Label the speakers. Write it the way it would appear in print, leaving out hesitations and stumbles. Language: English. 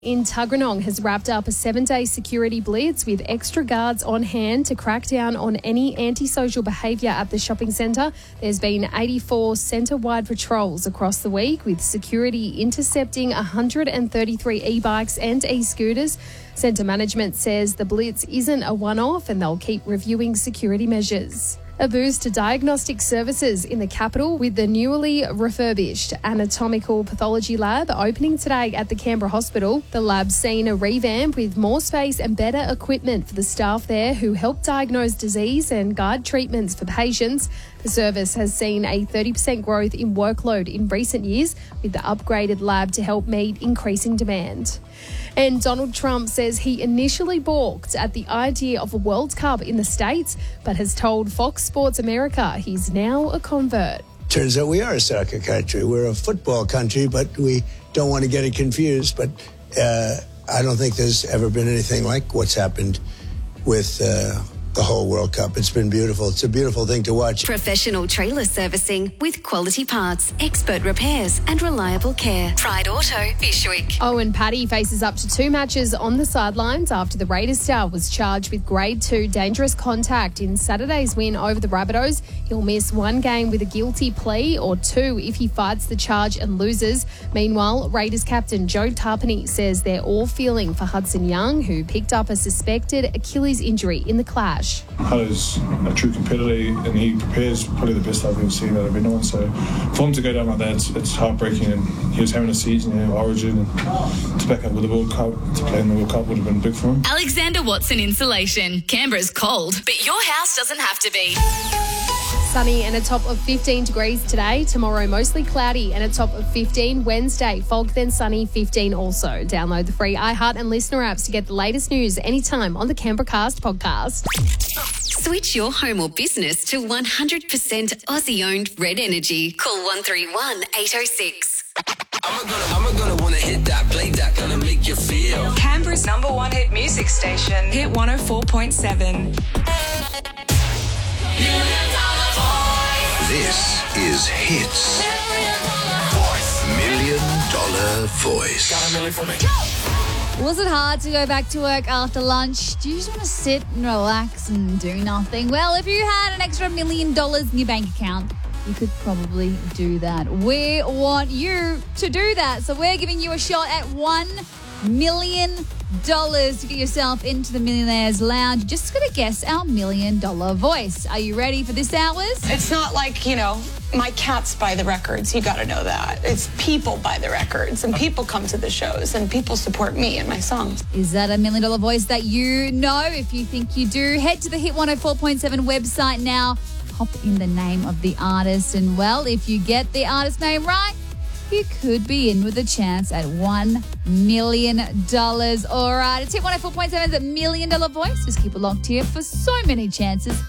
Speaker 1: In Tuggeranong has wrapped up a 7-day security blitz with extra guards on hand to crack down on any antisocial behaviour at the shopping centre. There's been 84 centre-wide patrols across the week, with security intercepting 133 e-bikes and e-scooters. Centre management says the blitz isn't a one-off and they'll keep reviewing security measures. A boost to diagnostic services in the capital with the newly refurbished anatomical pathology lab opening today at the Canberra Hospital. The lab's seen a revamp with more space and better equipment for the staff there who help diagnose disease and guide treatments for patients. The service has seen a 30% growth in workload in recent years, with the upgraded lab to help meet increasing demand. And Donald Trump says he initially balked at the idea of a World Cup in the States, but has told Fox Sports America he's now a convert.
Speaker 2: Turns out we are a soccer country. We're a football country, but we don't want to get it confused. But I don't think there's ever been anything like what's happened with the whole World Cup. It's been beautiful. It's a beautiful thing to watch.
Speaker 3: Professional trailer servicing with quality parts, expert repairs and reliable care. Pride Auto, Bishwick.
Speaker 1: Owen Paddy faces up to 2 matches on the sidelines after the Raiders star was charged with Grade 2 dangerous contact in Saturday's win over the Rabbitohs. He'll miss 1 game with a guilty plea or 2 if he fights the charge and loses. Meanwhile, Raiders captain Joe Tarpany says they're all feeling for Hudson Young, who picked up a suspected Achilles injury in the clash.
Speaker 4: Hutto's a true competitor and he prepares probably the best I've ever seen out of anyone. So for him to go down like that, it's heartbreaking. And he was having a season in Origin, and to back up with the World Cup, to play in the World Cup would have been big for him.
Speaker 5: Alexander Watson Insulation. Canberra's cold, but your house doesn't have to be.
Speaker 1: Sunny and a top of 15 degrees today. Tomorrow, mostly cloudy and a top of 15. Wednesday, fog then sunny, 15 also. Download the free iHeart and Listener apps to get the latest news anytime on the Canberra Cast podcast.
Speaker 3: Switch your home or business to 100% Aussie-owned Red Energy. Call 131 806.
Speaker 6: I'm gonna wanna hit that, play that, gonna make you feel.
Speaker 7: Canberra's #1 hit music station, Hit 104.7.
Speaker 6: This is Hits. $1 Million Voice.
Speaker 8: Was it hard to go back to work after lunch? Do you just want to sit and relax and do nothing? Well, if you had an extra $1 million in your bank account, you could probably do that. We want you to do that. So we're giving you a shot at $1 million to get yourself into the Millionaires Lounge. You just got to guess our $1 million voice. Are you ready for this, Hours?
Speaker 9: It's not like, my cats buy the records. You got to know that. It's people buy the records, and people come to the shows, and people support me and my songs.
Speaker 8: Is that a $1 million voice that you know? If you think you do, head to the Hit 104.7 website now. Pop in the name of the artist, and well, if you get the artist name right, you could be in with a chance at $1 million. All right, it's Hit 104.7's $1 million voice. Just keep it locked here for so many chances